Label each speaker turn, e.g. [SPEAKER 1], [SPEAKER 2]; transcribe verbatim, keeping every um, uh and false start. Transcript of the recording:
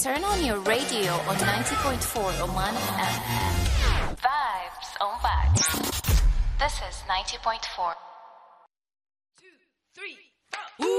[SPEAKER 1] Turn on your radio on ninety point four Oman F M. Vibes on vibes. This is ninety point four.
[SPEAKER 2] Two, three, four.